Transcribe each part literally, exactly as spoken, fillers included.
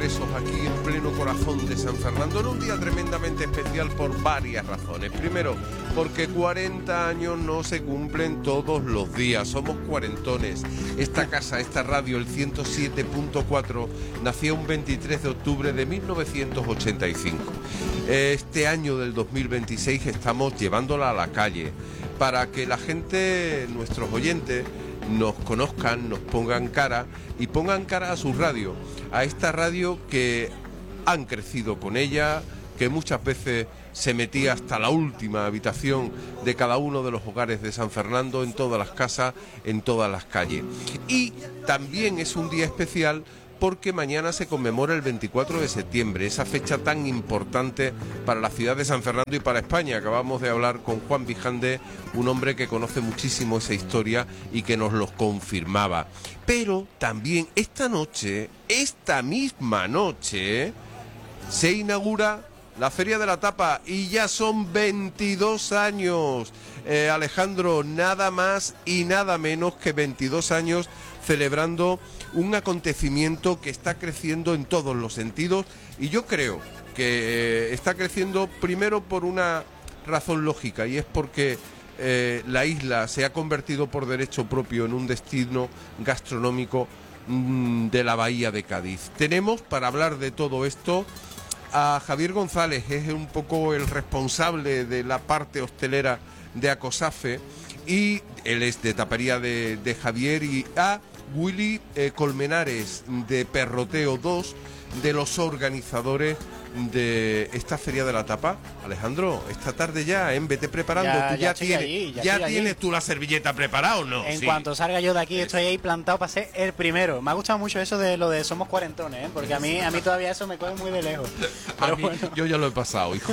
besos aquí en pleno corazón de San Fernando en un día tremendamente especial por varias razones. Primero, porque cuarenta años no se cumplen todos los días, somos cuarentones. Esta casa, esta radio, el ciento siete punto cuatro, nació un veintitrés de octubre de mil novecientos ochenta y cinco. Este año del dos mil veintiséis estamos llevándola a la calle para que la gente, nuestros oyentes, nos conozcan, nos pongan cara y pongan cara a su radio, a esta radio que han crecido con ella, que muchas veces se metía hasta la última habitación de cada uno de los hogares de San Fernando, en todas las casas, en todas las calles. Y también es un día especial porque mañana se conmemora el veinticuatro de septiembre, esa fecha tan importante para la ciudad de San Fernando y para España. Acabamos de hablar con Juan Vijande, un hombre que conoce muchísimo esa historia y que nos lo confirmaba. Pero también esta noche, esta misma noche, se inaugura la Feria de la Tapa y ya son veintidós años. Eh, Alejandro, nada más y nada menos que veintidós años celebrando un acontecimiento que está creciendo en todos los sentidos, y yo creo que está creciendo primero por una razón lógica, y es porque eh, la isla se ha convertido por derecho propio en un destino gastronómico mmm, de la bahía de Cádiz. Tenemos para hablar de todo esto a Javier González, es un poco el responsable de la parte hostelera de Acosafe, y él es de Tapería de, de Javier, y a Willy eh, Colmenares de Perroteo dos, de los organizadores de esta Feria de la Tapa. Alejandro, esta tarde ya, ¿eh? Vete preparando. Ya, tú ya, ya tienes, allí, ya ya tienes tú la servilleta preparada, ¿o no? En sí. cuanto salga yo de aquí, estoy ahí plantado para ser el primero. Me ha gustado mucho eso de lo de somos cuarentones, ¿eh? Porque a mí, a mí todavía eso me coge muy de lejos. Pero a mí, bueno. Yo ya lo he pasado, hijo.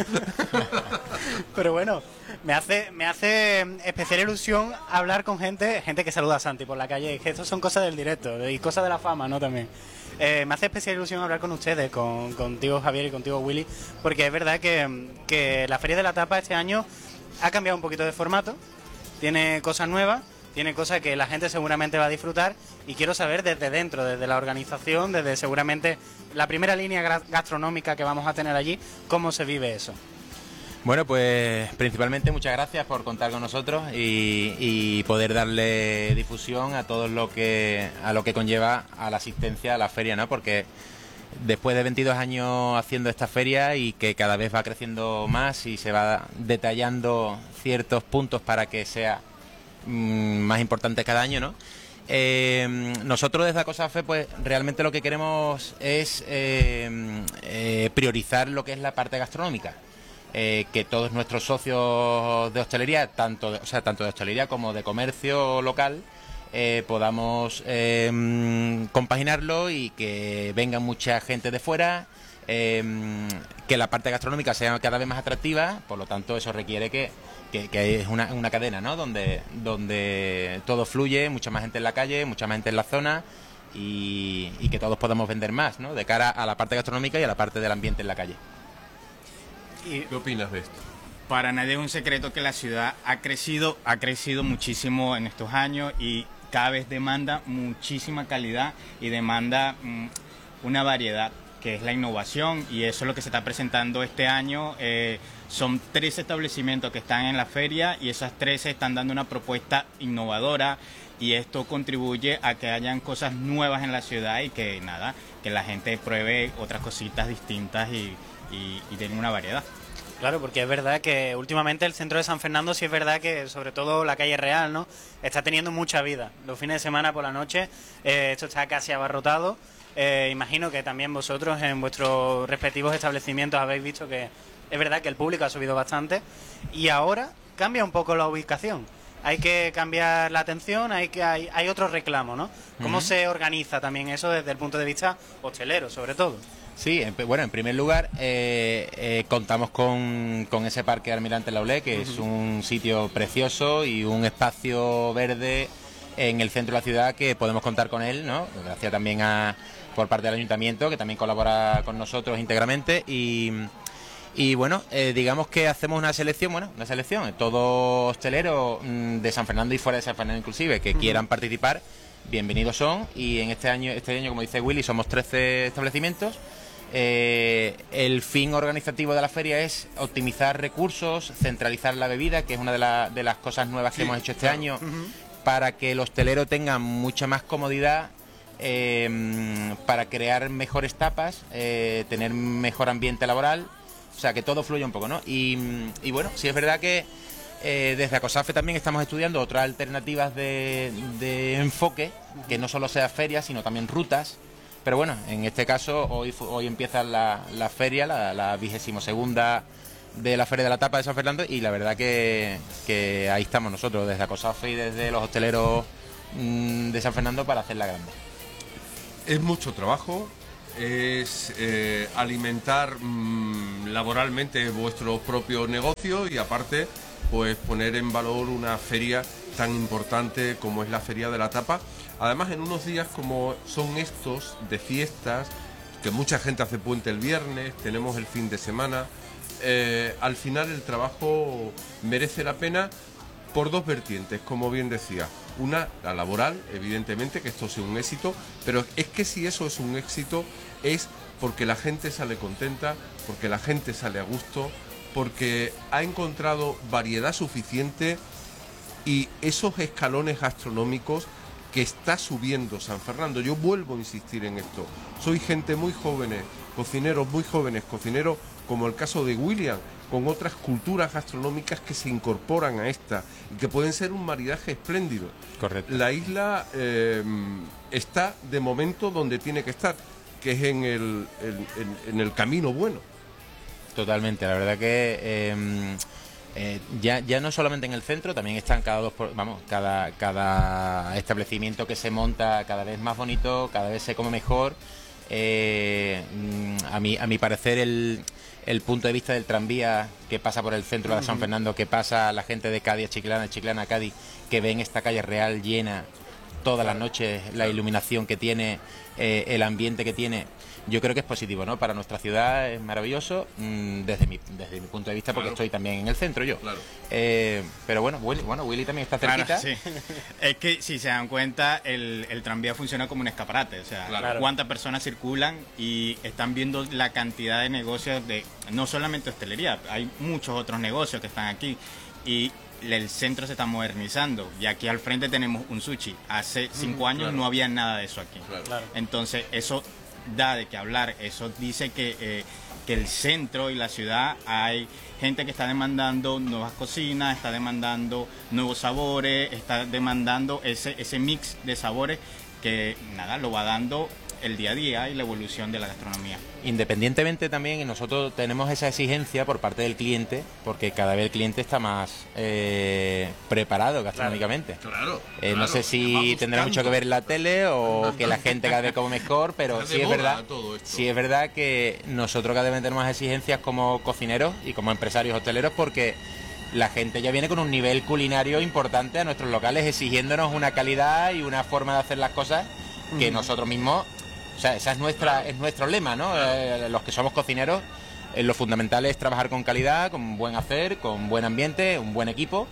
Pero bueno, me hace, me hace especial ilusión hablar con gente, gente que saluda a Santi por la calle. Que esto son cosas del directo y cosas de la fama, ¿no? También. Eh, me hace especial ilusión hablar con ustedes, con contigo Javier y contigo Willy, porque es verdad que, que la Feria de la Tapa este año ha cambiado un poquito de formato, tiene cosas nuevas, tiene cosas que la gente seguramente va a disfrutar, y quiero saber desde dentro, desde la organización, desde seguramente la primera línea gastronómica que vamos a tener allí, cómo se vive eso. Bueno, pues principalmente muchas gracias por contar con nosotros y, y poder darle difusión a todo lo que a lo que conlleva a la asistencia a la feria, ¿no? Porque después de veintidós años haciendo esta feria, y que cada vez va creciendo más y se va detallando ciertos puntos para que sea mmm, más importante cada año, ¿no? Eh, nosotros desde Acosafe pues realmente lo que queremos es eh, eh, priorizar lo que es la parte gastronómica. Eh, que todos nuestros socios de hostelería, tanto de, o sea, tanto de hostelería como de comercio local, eh, podamos eh, compaginarlo y que venga mucha gente de fuera, eh, que la parte gastronómica sea cada vez más atractiva. Por lo tanto, eso requiere que, que, que es una, una cadena, ¿no? Donde, donde todo fluye, mucha más gente en la calle, mucha más gente en la zona, y, y que todos podamos vender más, ¿no? De cara a la parte gastronómica y a la parte del ambiente en la calle. ¿Qué opinas de esto? Para nadie es un secreto que la ciudad ha crecido, ha crecido muchísimo en estos años, y cada vez demanda muchísima calidad y demanda mmm, una variedad, que es la innovación, y eso es lo que se está presentando este año. Eh, son tres establecimientos que están en la feria, y esas tres están dando una propuesta innovadora, y esto contribuye a que hayan cosas nuevas en la ciudad y que nada, que la gente pruebe otras cositas distintas y Y, y tienen una variedad. Claro, porque es verdad que últimamente el centro de San Fernando, sí es verdad que sobre todo la calle Real, ¿no?, está teniendo mucha vida. Los fines de semana por la noche eh, esto está casi abarrotado. Eh, imagino que también vosotros en vuestros respectivos establecimientos habéis visto que es verdad que el público ha subido bastante, y ahora cambia un poco la ubicación. Hay que cambiar la atención, hay que hay, hay otro reclamo, ¿no? ¿Cómo uh-huh. se organiza también eso desde el punto de vista hostelero, sobre todo? Sí, en, bueno, en primer lugar eh, eh, contamos con, con ese parque Almirante Laulé, que uh-huh. es un sitio precioso y un espacio verde en el centro de la ciudad, que podemos contar con él, ¿no? Gracias también a por parte del ayuntamiento, que también colabora con nosotros íntegramente, y, y bueno, eh, digamos que hacemos una selección, bueno, una selección, todo hostelero mmm, de San Fernando y fuera de San Fernando inclusive, que uh-huh. quieran participar, bienvenidos son. Y en este año, este año, como dice Willy, somos trece establecimientos. Eh, el fin organizativo de la feria es optimizar recursos, centralizar la bebida, que es una de, la, de las cosas nuevas que Sí, hemos hecho este claro. año, uh-huh. para que el hostelero tenga mucha más comodidad, eh, para crear mejores tapas, eh, tener mejor ambiente laboral, o sea, que todo fluya un poco, ¿no? Y, y bueno, sí es verdad que eh, desde ACOSAFE también estamos estudiando otras alternativas de, de enfoque, que no solo sea feria, sino también rutas. Pero bueno, en este caso hoy hoy empieza la, la feria, la vigésimo segunda de la Feria de la Tapa de San Fernando, y la verdad que, que ahí estamos nosotros, desde ACOSAFE y desde los hosteleros mmm, de San Fernando, para hacerla grande. Es mucho trabajo, es eh, alimentar mmm, laboralmente vuestro propio negocio y aparte pues poner en valor una feria tan importante como es la Feria de la Tapa. Además, en unos días como son estos de fiestas, que mucha gente hace puente el viernes, tenemos el fin de semana, eh, al final el trabajo merece la pena por dos vertientes, como bien decía. Una, la laboral, evidentemente, que esto sea un éxito, pero es que si eso es un éxito es porque la gente sale contenta, porque la gente sale a gusto, porque ha encontrado variedad suficiente y esos escalones gastronómicos que está subiendo San Fernando. Yo vuelvo a insistir en esto. Soy gente muy jóvenes, cocineros muy jóvenes, cocineros como el caso de William, con otras culturas gastronómicas que se incorporan a esta y que pueden ser un maridaje espléndido. Correcto. La isla eh, está de momento donde tiene que estar, que es en el, en, en, en el camino bueno. Totalmente, la verdad que eh, eh, ya, ya no solamente en el centro, también están cada dos, por, vamos, cada, cada establecimiento que se monta cada vez más bonito, cada vez se come mejor. Eh, a mi, a mi parecer el, el punto de vista del tranvía que pasa por el centro de San Fernando, que pasa la gente de Cádiz a Chiclana, Chiclana a Cádiz, que ven esta calle real llena todas las noches, la iluminación que tiene, eh, el ambiente que tiene, yo creo que es positivo, ¿no? Para nuestra ciudad es maravilloso, mmm, desde mi desde mi punto de vista, porque claro, estoy también en el centro yo. Claro. Eh, pero bueno, Willy, bueno, Willy también está cerquita. Claro, sí. Es que si se dan cuenta, el, el tranvía funciona como un escaparate, o sea, claro, cuántas personas circulan y están viendo la cantidad de negocios de, no solamente hostelería, hay muchos otros negocios que están aquí y el centro se está modernizando y aquí al frente tenemos un sushi. Hace cinco años claro, no había nada de eso aquí. Claro. Entonces eso da de qué hablar, eso dice que, eh, que el centro y la ciudad hay gente que está demandando nuevas cocinas, está demandando nuevos sabores, está demandando ese, ese mix de sabores que nada, lo va dando el día a día y la evolución de la gastronomía. Independientemente también, nosotros tenemos esa exigencia por parte del cliente, porque cada vez el cliente está más eh, preparado gastronómicamente. Claro, eh, claro. No sé si tendrá mucho que ver en la tele o que la gente cada vez come mejor, pero sí es verdad, sí es verdad que nosotros cada vez tenemos más exigencias como cocineros y como empresarios hosteleros, porque la gente ya viene con un nivel culinario importante a nuestros locales, exigiéndonos una calidad y una forma de hacer las cosas que mm. nosotros mismos. O sea, esa es nuestra, claro, es nuestro lema, ¿no? Claro. Eh, los que somos cocineros, eh, lo fundamental es trabajar con calidad, con buen hacer, con buen ambiente, un buen equipo,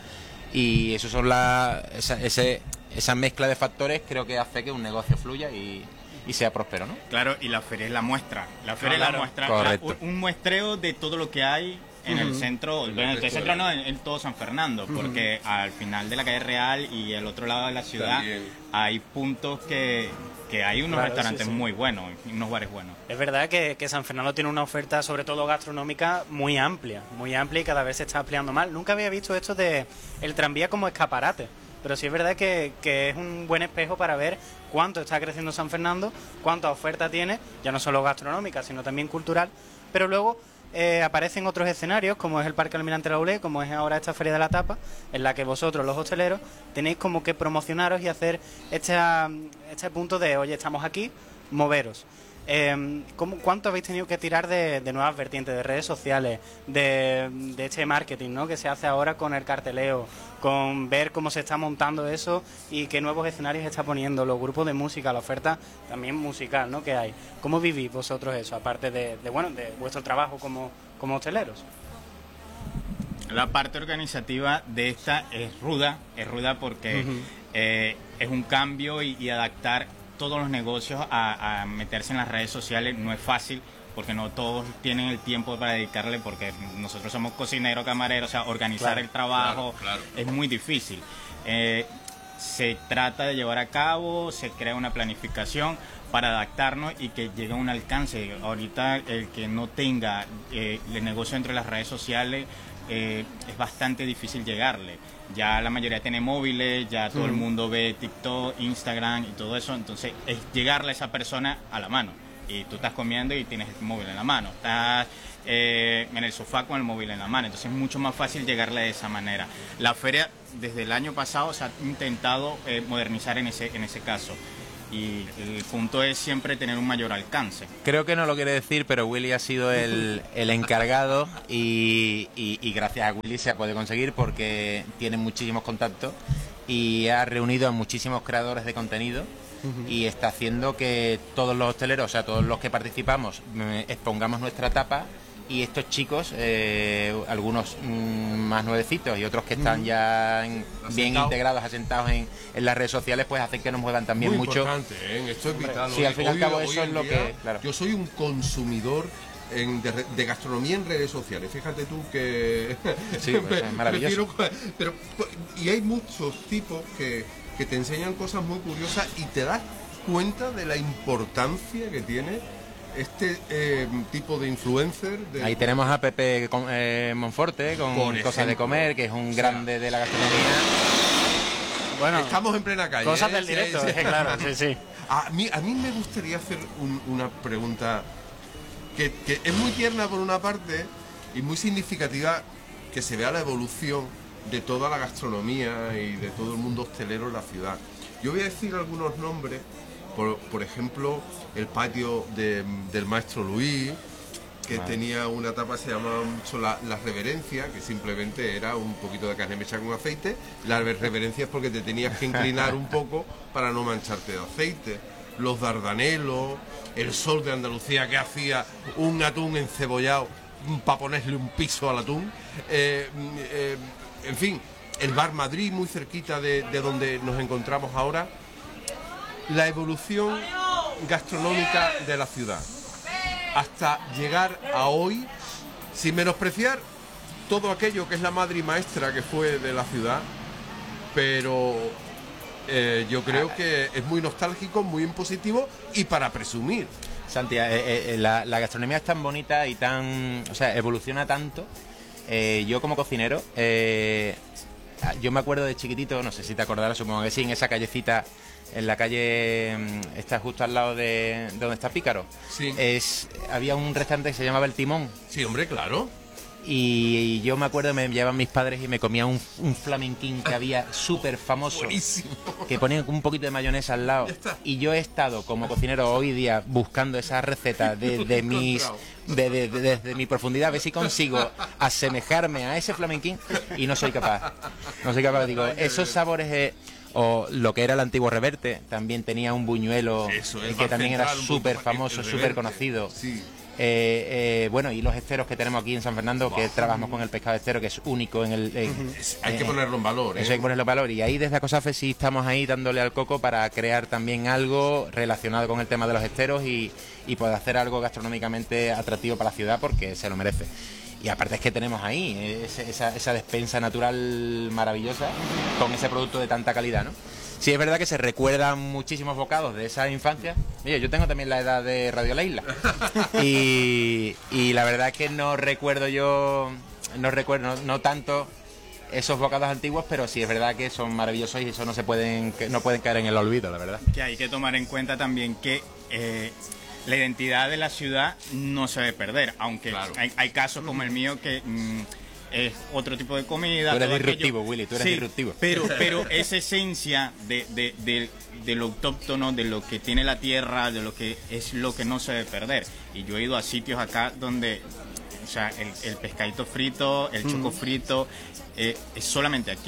y eso son la, esa, ese, esa mezcla de factores creo que hace que un negocio fluya y, y sea próspero, ¿no? Claro, y la feria es la muestra, la feria claro, es la muestra, correcto. La, un muestreo de todo lo que hay en uh-huh. el centro, en el centro no, en, en todo San Fernando, uh-huh. porque al final de la calle Real y el otro lado de la ciudad también hay puntos que, que hay unos claro, restaurantes sí, sí. muy buenos, unos bares buenos. Es verdad que, que San Fernando tiene una oferta, sobre todo gastronómica, muy amplia, muy amplia y cada vez se está ampliando más. Nunca había visto esto de el tranvía como escaparate, pero sí es verdad que, que es un buen espejo para ver cuánto está creciendo San Fernando, cuánta oferta tiene, ya no solo gastronómica, sino también cultural, pero luego Eh, aparecen otros escenarios, como es el Parque Almirante Laulé, como es ahora esta Feria de la Tapa, en la que vosotros, los hosteleros, tenéis como que promocionaros y hacer este, este punto de, oye, estamos aquí, moveros. Eh, ¿cómo, ¿Cuánto habéis tenido que tirar de, de nuevas vertientes, de redes sociales, de, de este marketing, ¿no?, que se hace ahora con el carteleo, con ver cómo se está montando eso y qué nuevos escenarios está poniendo, los grupos de música, la oferta también musical, ¿no?, que hay? ¿Cómo vivís vosotros eso, aparte de, de bueno, de vuestro trabajo como, como hosteleros? La parte organizativa de esta es ruda, es ruda porque uh-huh. eh, es un cambio y, y adaptar todos los negocios a, a meterse en las redes sociales no es fácil, porque no todos tienen el tiempo para dedicarle, porque nosotros somos cocineros, camareros, o sea, organizar Claro, el trabajo claro, claro. es muy difícil. Eh, se trata de llevar a cabo, se crea una planificación para adaptarnos y que llegue a un alcance. Ahorita el que no tenga eh, el negocio entre las redes sociales eh, es bastante difícil llegarle. Ya la mayoría tiene móviles, ya todo el mundo ve TikTok, Instagram y todo eso, entonces es llegarle a esa persona a la mano. Y tú estás comiendo y tienes el móvil en la mano, estás eh, en el sofá con el móvil en la mano, entonces es mucho más fácil llegarle de esa manera. La feria desde el año pasado se ha intentado eh, modernizar en ese, en ese caso, y el punto es siempre tener un mayor alcance. Creo que no lo quiere decir, pero Willy ha sido el, el encargado y, y, y gracias a Willy se ha podido conseguir porque tiene muchísimos contactos y ha reunido a muchísimos creadores de contenido y está haciendo que todos los hosteleros, o sea, todos los que participamos, eh, expongamos nuestra tapa y estos chicos, eh, algunos mm, más nuevecitos y otros que están ya en, bien integrados, asentados en, en las redes sociales, pues hacen que nos muevan también Muy mucho. importante, ¿eh? Esto es vital. Sí, al fin y al Hoy- cabo hoy eso en es lo día, que... Claro. Yo soy un consumidor en- de, re- de gastronomía en redes sociales. Fíjate tú que... Sí, pues, es maravilloso. prefiero- pero, y hay muchos tipos que, que te enseñan cosas muy curiosas y te das cuenta de la importancia que tiene este eh, tipo de influencer. De, Ahí tenemos a Pepe con- eh, Monforte con Por Cosas de ejemplo. Comer, que es un O sea, grande de la gastronomía. Bueno, Estamos en plena calle. cosas ¿eh? del Sí, directo, sí. es que claro, sí, sí. A mí, a mí me gustaría hacer un- una pregunta que, que es muy tierna por una parte y muy significativa, que se vea la evolución de toda la gastronomía y de todo el mundo hostelero en la ciudad. Yo voy a decir algunos nombres, por, por ejemplo, el patio de- del maestro Luis, que Vale. tenía una tapa que se llamaba mucho la, la reverencia, que simplemente era un poquito de carne mecha con aceite. La reverencia es porque te tenías que inclinar un poco para no mancharte de aceite. Los Dardanelos, el Sol de Andalucía, que hacía un atún encebollado para ponerle un piso al atún. Eh, eh, en fin, el Bar Madrid, muy cerquita de, de donde nos encontramos ahora. La evolución gastronómica de la ciudad, hasta llegar a hoy, sin menospreciar todo aquello que es la madre y maestra que fue de la ciudad, pero eh, yo creo que es muy nostálgico, muy impositivo y para presumir. Santi, eh, eh, la, la gastronomía es tan bonita y tan... O sea, evoluciona tanto. Eh, yo como cocinero, eh, yo me acuerdo de chiquitito, no sé si te acordarás, supongo que sí, en esa callecita, en la calle, mm, está justo al lado de, de donde está Pícaro. Sí. Es, había un restaurante que se llamaba El Timón. Sí, hombre, claro. Y yo me acuerdo, me llevaban mis padres y me comía un, un flamenquín que había súper famoso, Buenísimo. que ponían un poquito de mayonesa al lado. Ya está. Y yo he estado como cocinero hoy día buscando esa receta de, de mis de, de- de- desde mi profundidad, a ver si consigo asemejarme a ese flamenquín y no soy capaz. No soy capaz, digo, esos sabores... eh, o lo que era el antiguo Reverte, también tenía un buñuelo Eso, eh, el que bar también era central, un súper poco, el famoso, Reverte. súper conocido. Sí. Eh, eh, bueno, y los esteros que tenemos aquí en San Fernando, que trabajamos con el pescado estero, que es único en el... en- Es- hay eh, que ponerlo en valor, ¿eh? Eso hay que ponerlo en valor. Y ahí desde Acosafe sí estamos ahí dándole al coco para crear también algo relacionado con el tema de los esteros y, y poder hacer algo gastronómicamente atractivo para la ciudad, porque se lo merece. Y aparte es que tenemos ahí eh, ese- esa, esa despensa natural maravillosa con ese producto de tanta calidad, ¿no? Sí, es verdad que se recuerdan muchísimos bocados de esa infancia. Mira, yo tengo también la edad de Radio La Isla. Y, y la verdad es que no recuerdo yo, no recuerdo, no, no tanto esos bocados antiguos, pero sí es verdad que son maravillosos y eso no se pueden, que no pueden caer en el olvido, la verdad. Que hay que tomar en cuenta también que eh, la identidad de la ciudad no se debe perder, aunque Claro. hay, hay casos como el mío que mm, es otro tipo de comida. Tú eres todo aquello. disruptivo, Willy, tú eres Sí, disruptivo. Pero, pero esa esencia de, de, de, de lo autóctono, de lo que tiene la tierra, de lo que es lo que no se debe perder. Y yo he ido a sitios acá donde, o sea, el, el pescadito frito, el choco frito, eh, es solamente aquí. O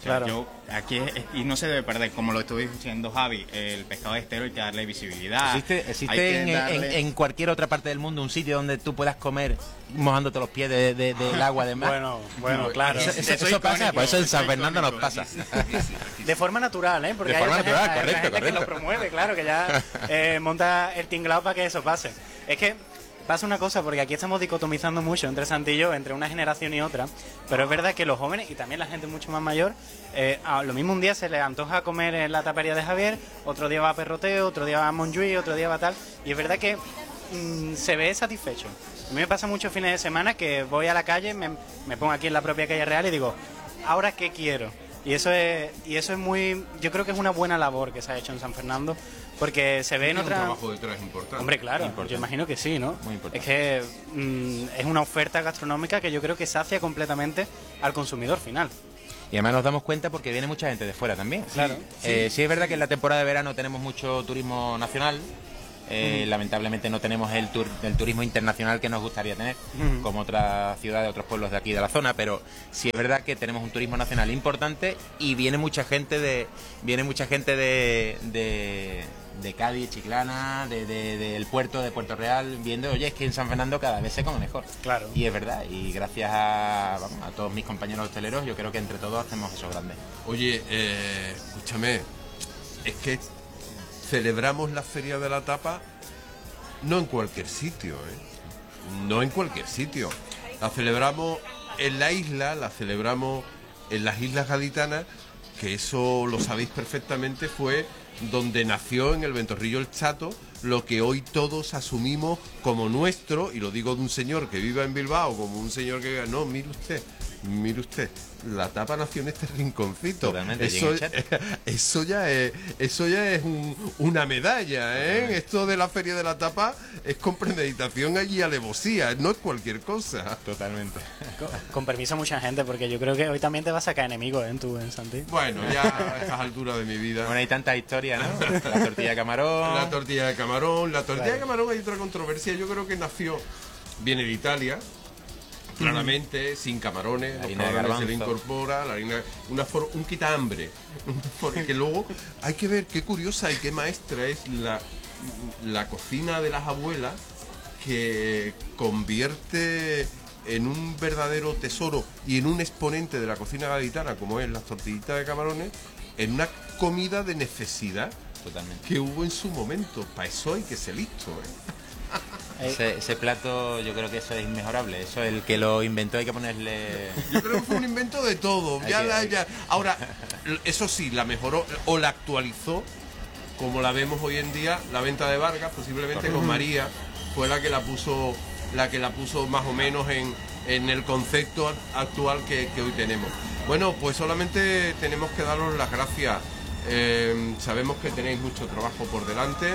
sea, Claro. yo aquí es- es- y no se debe perder, como lo estuve diciendo Javi, el pescado de estero hay que darle visibilidad. ¿Existe, hay existe que en, en- darle- en cualquier otra parte del mundo un sitio donde tú puedas comer mojándote los pies de- de- del agua de mar? Bueno, bueno, claro. Eso, eso- Eso eso pasa, icónico, por eso en eso San Fernando nos icónico. pasa. De forma natural, ¿eh? Porque De hay forma otra natural, gente, hay otra correcto, gente que lo correcto. promueve, claro, que ya eh, monta el tinglao para que eso pase. Es que pasa una cosa, porque aquí estamos dicotomizando mucho entre Santillo, entre una generación y otra, pero es verdad que los jóvenes y también la gente mucho más mayor, eh, a lo mismo un día se les antoja comer en la tapería de Javier, otro día va a Perroteo, otro día va a Montjuïc, otro día va a tal, y es verdad que mm, se ve satisfecho. A mí me pasa muchos fines de semana que voy a la calle, me, me pongo aquí en la propia calle real y digo, ¿ahora qué quiero? Y eso es y eso es muy, yo creo que es una buena labor que se ha hecho en San Fernando, porque se ve en Tiene un otra... trabajo detrás importante. Hombre, claro, Importante. yo imagino que sí, ¿no? Muy importante. Es que mm, es una oferta gastronómica que yo creo que sacia completamente al consumidor final. Y además nos damos cuenta porque viene mucha gente de fuera también. Claro. Eh, sí es verdad que en la temporada de verano tenemos mucho turismo nacional. Eh, Lamentablemente no tenemos el, tur- el turismo internacional que nos gustaría tener, Ujú. como otras ciudades, otros pueblos de aquí de la zona, pero sí es verdad que tenemos un turismo nacional importante y viene mucha gente de viene mucha gente de, de, de Cádiz, Chiclana, de, de- del puerto de Puerto Real, viendo, oye, es que en San Fernando cada vez se come mejor. Claro. Y es verdad, y gracias a, vamos, a todos mis compañeros hosteleros, yo creo que entre todos hacemos eso grande. Oye, eh, escúchame, es que celebramos la Feria de la Tapa no en cualquier sitio, ¿eh? No en cualquier sitio. La celebramos en la isla, la celebramos en las Islas Gaditanas, que eso lo sabéis perfectamente, fue donde nació en el Ventorrillo el Chato lo que hoy todos asumimos como nuestro, y lo digo de un señor que vive en Bilbao, como un señor que... No, mire usted, mire usted, la tapa nació en este rinconcito. Totalmente, allí en Eso, el Chato. eso ya es, eso ya es un- una medalla, ¿eh? Esto de la Feria de la Tapa es con premeditación allí alevosía, no es cualquier cosa. Totalmente. Con, con permiso a mucha gente, porque yo creo que hoy también te vas a sacar enemigos, ¿eh? Tú en Santi. Bueno, ya a estas alturas de mi vida. Bueno, hay tanta historia, ¿no? La tortilla de camarón. La tortilla de camarón, la tortilla Claro. de camarón hay otra controversia, yo creo que nació, viene de Italia, claramente, sin camarones, La los harina de camarones se le garbanzo. incorpora, la harina, una for- un quitambre, porque luego hay que ver qué curiosa y qué maestra es la, la cocina de las abuelas, que convierte en un verdadero tesoro y en un exponente de la cocina gaditana, como es las tortillitas de camarones, en una comida de necesidad Totalmente. que hubo en su momento. Para eso hay que ser listo, ¿eh? Ese, ese plato, yo creo que eso es inmejorable. Eso, el que lo inventó, hay que ponerle. Yo creo que fue un invento de todo. Hay Ya que- la- hay- ya- Ahora, eso sí, la mejoró o la actualizó, como la vemos hoy en día, la venta de Vargas, posiblemente con María, fue la que la puso, la que la puso más o menos en, en el concepto actual que, que hoy tenemos. Bueno, pues solamente tenemos que daros las gracias. Eh, sabemos que tenéis mucho trabajo por delante.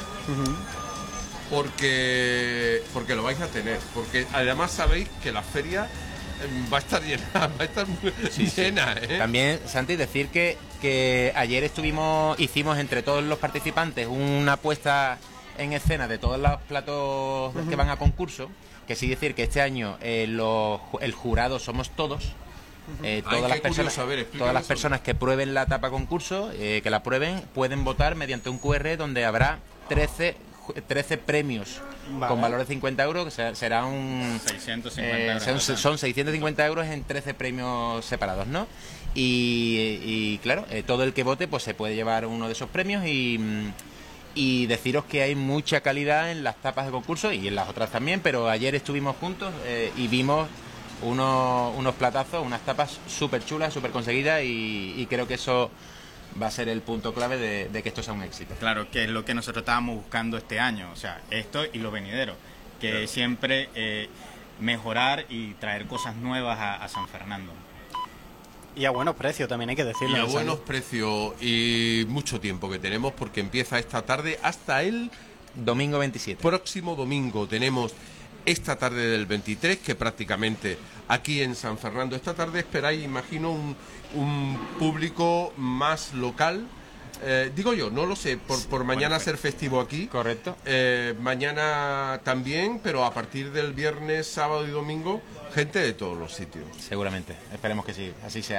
Porque, porque lo vais a tener, porque además sabéis que la feria eh, va a estar llena, va a estar muy llena, ¿eh? También, Santi, decir que, que ayer estuvimos, hicimos entre todos los participantes una puesta en escena de todos los platos que van a concurso, que sí decir que este año eh, los- el jurado somos todos. Eh, Ay, todas, qué las personas, curioso, a ver, explícame todas las eso. personas que prueben la tapa concurso, eh, que la prueben, pueden votar mediante un Q R donde habrá trece, ju- trece premios Vale. con valor de cincuenta euros, que será, será un... seiscientos cincuenta Eh, euros son, total. son seiscientos cincuenta euros en trece premios separados, ¿no? Y, y, claro, eh, todo el que vote pues se puede llevar uno de esos premios y, mm, y deciros que hay mucha calidad en las tapas de concurso y en las otras también, pero ayer estuvimos juntos eh, y vimos unos, unos platazos, unas tapas súper chulas, súper conseguidas y, y creo que eso va a ser el punto clave de, de que esto sea un éxito. Claro, que es lo que nosotros estábamos buscando este año, o sea, esto y lo venidero, que Claro. siempre eh, mejorar y traer cosas nuevas a, a San Fernando. Y a buenos precios también hay que decirlo. Y a ¿no, buenos Santi? precios y mucho tiempo que tenemos, porque empieza esta tarde hasta el Domingo veintisiete. próximo domingo. Tenemos esta tarde del veintitrés, que prácticamente aquí en San Fernando, esta tarde esperáis, imagino, un, un público más local. Eh, digo yo, no lo sé, por, por mañana pues. ser festivo aquí. Correcto. Eh, mañana también, pero a partir del viernes, sábado y domingo, gente de todos los sitios. Seguramente, esperemos que sí, así sea.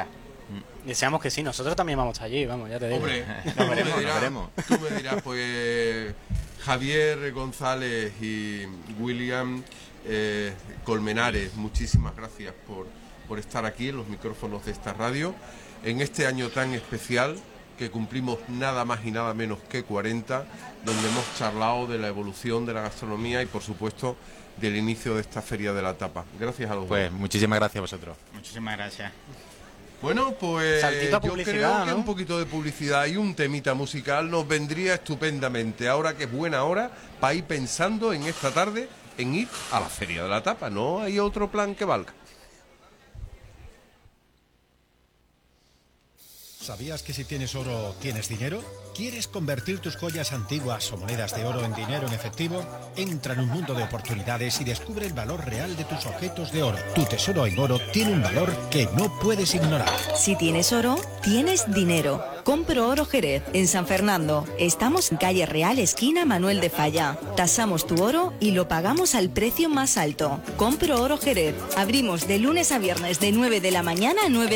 Deseamos que sí, nosotros también vamos allí, vamos, ya te digo. Hombre, Nos tú me veremos, nos dirás- veremos. Tú me dirás, pues Javier González y William eh, Colmenares, muchísimas gracias por, por estar aquí en los micrófonos de esta radio, en este año tan especial que cumplimos nada más y nada menos que cuarenta, donde hemos charlado de la evolución de la gastronomía y, por supuesto, del inicio de esta Feria de la Tapa. Gracias a los dos. Pues muchísimas gracias a vosotros. Muchísimas gracias. Bueno, pues Saltito a yo publicidad, creo que ¿no? un poquito de publicidad y un temita musical nos vendría estupendamente. Ahora que es buena hora para ir pensando en esta tarde en ir a la Feria de la Tapa. No hay otro plan que valga. ¿Sabías que si tienes oro, tienes dinero? ¿Quieres convertir tus joyas antiguas o monedas de oro en dinero en efectivo? Entra en un mundo de oportunidades y descubre el valor real de tus objetos de oro. Tu tesoro en oro tiene un valor que no puedes ignorar. Si tienes oro, tienes dinero. Compro Oro Jerez, en San Fernando. Estamos en calle Real, esquina Manuel de Falla. Tasamos tu oro y lo pagamos al precio más alto. Compro Oro Jerez. Abrimos de lunes a viernes de nueve de la mañana a nueve